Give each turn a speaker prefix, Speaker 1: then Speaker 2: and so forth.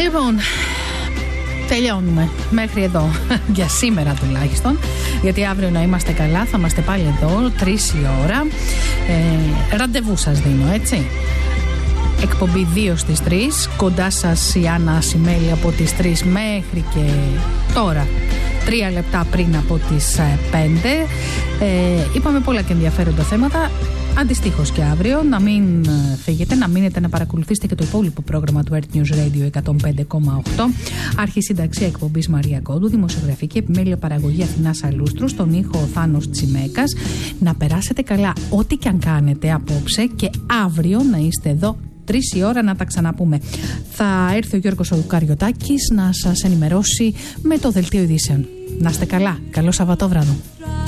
Speaker 1: Λοιπόν, τελειώνουμε μέχρι εδώ για σήμερα τουλάχιστον, γιατί αύριο να είμαστε καλά θα είμαστε πάλι εδώ 3 η ώρα. Ραντεβού σας δίνω, έτσι. Εκπομπή 2 στις 3, κοντά σας η Άννα Ασημέλη από τις 3 μέχρι και τώρα 3 λεπτά πριν από τις 5. Είπαμε πολλά και ενδιαφέροντα θέματα. Αντιστοίχως και αύριο, να μην φύγετε, να μείνετε να παρακολουθήσετε και το υπόλοιπο πρόγραμμα του Earth News Radio 105,8. Αρχισυνταξία εκπομπής Μαρία Κόντου, δημοσιογραφική επιμέλεια παραγωγή Αθηνάς Αλούστρου, στον ήχο ο Θάνος Τσιμέκας. Να περάσετε καλά ό,τι και αν κάνετε απόψε και αύριο να είστε εδώ 3 η ώρα να τα ξαναπούμε. Θα έρθει ο Γιώργος Οδουκαριωτάκης να σας ενημερώσει με το δελτίο ειδήσεων. Να είστε καλά. Καλό Σαββατόβραδο.